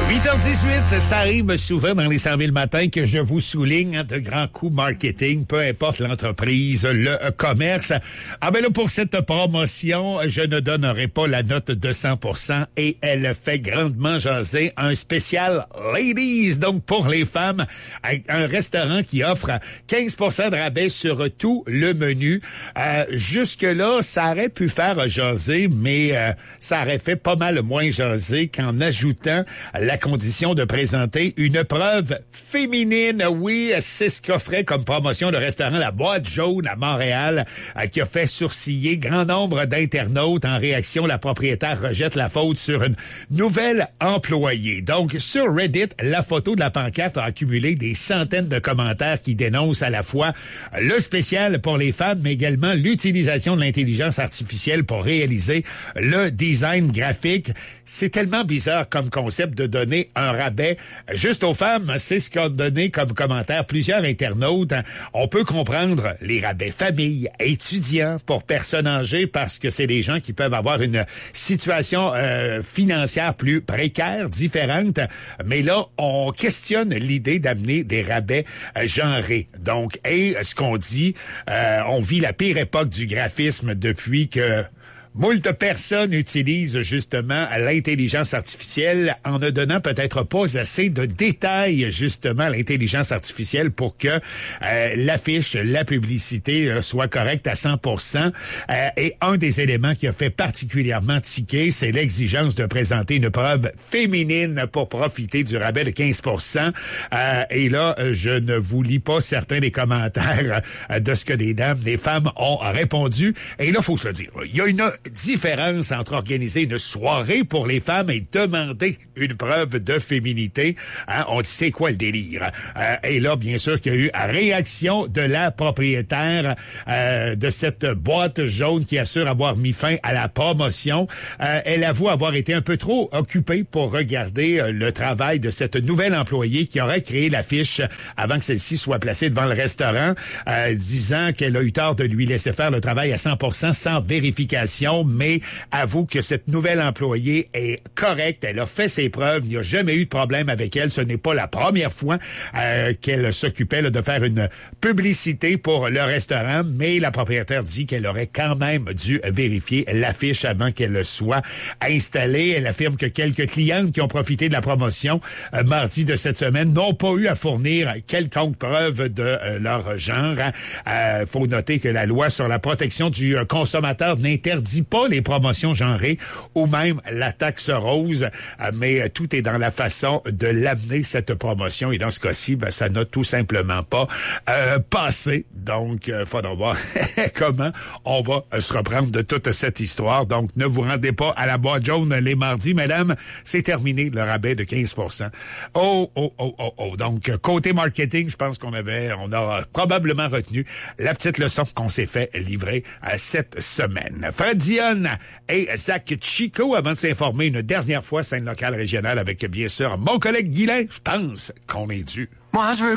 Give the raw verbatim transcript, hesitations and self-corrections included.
huit heures dix-huit, ça arrive souvent dans les cent mille matins que je vous souligne hein, de grands coups marketing, peu importe l'entreprise, le commerce. Ah ben là, pour cette promotion, je ne donnerai pas la note de cent pour cent et elle fait grandement jaser un spécial Ladies, donc pour les femmes, un restaurant qui offre quinze pour cent de rabais sur tout le menu. Euh, jusque-là, ça aurait pu faire jaser, mais euh, ça aurait fait pas mal moins jaser qu'en ajoutant la condition de présenter une preuve féminine. Oui, c'est ce qu'offrait comme promotion le restaurant La Boîte Jaune à Montréal, euh, qui a fait sourciller grand nombre d'internautes. En réaction, la propriétaire rejette la faute sur une nouvelle employée. Donc, sur Reddit, la photo de la pancarte a accumulé des centaines de commentaires qui dénoncent à la fois le spécial pour les femmes, mais également l'utilisation de l'intelligence artificielle pour réaliser le design graphique. C'est tellement bizarre comme concept de donner un rabais juste aux femmes. C'est ce qu'a donné comme commentaire plusieurs internautes. On peut comprendre les rabais famille, étudiants, pour personnes âgées, parce que c'est des gens qui peuvent avoir une situation euh, financière plus précaire, différente. Mais là, on questionne l'idée d'amener des rabais euh, genrés. Donc, et ce qu'on dit, euh, on vit la pire époque du graphisme depuis que moult personnes utilisent justement l'intelligence artificielle en ne donnant peut-être pas assez de détails justement à l'intelligence artificielle pour que euh, l'affiche, la publicité euh, soit correcte à cent pour cent. Euh, et un des éléments qui a fait particulièrement tiquer, c'est l'exigence de présenter une preuve féminine pour profiter du rabais de quinze pour cent. Euh, et là, je ne vous lis pas certains des commentaires euh, de ce que des dames, des femmes ont répondu. Et là, faut se le dire, il y a une différence entre organiser une soirée pour les femmes et demander une preuve de féminité. Hein, on dit, c'est quoi le délire? Euh, et là, bien sûr qu'il y a eu réaction de la propriétaire euh, de cette boîte jaune qui assure avoir mis fin à la promotion. Euh, elle avoue avoir été un peu trop occupée pour regarder euh, le travail de cette nouvelle employée qui aurait créé l'affiche avant que celle-ci soit placée devant le restaurant, euh, disant qu'elle a eu tort de lui laisser faire le travail à cent pour cent sans vérification. Mais avoue que cette nouvelle employée est correcte. Elle a fait ses preuves. Il n'y a jamais eu de problème avec elle. Ce n'est pas la première fois euh, qu'elle s'occupait là, de faire une publicité pour le restaurant, mais la propriétaire dit qu'elle aurait quand même dû vérifier l'affiche avant qu'elle soit installée. Elle affirme que quelques clientes qui ont profité de la promotion euh, mardi de cette semaine n'ont pas eu à fournir quelconque preuve de euh, leur genre. Euh, faut noter que la loi sur la protection du consommateur n'interdit pas les promotions genrées ou même la taxe rose, mais tout est dans la façon de l'amener, cette promotion. Et dans ce cas-ci, ben, ça n'a tout simplement pas euh, passé. Donc, il euh, faudra voir comment on va euh, se reprendre de toute cette histoire. Donc, ne vous rendez pas à la boîte jaune les mardis, mesdames. C'est terminé, le rabais de quinze pour cent. Oh, oh, oh, oh, oh. Donc, côté marketing, je pense qu'on avait, on a probablement retenu la petite leçon qu'on s'est fait livrer euh, cette semaine. Fred Dionne et Zach Chico, avant de s'informer une dernière fois, scène locale régionale avec, bien sûr, mon collègue Guylain. Je pense qu'on est dû. Moi, je veux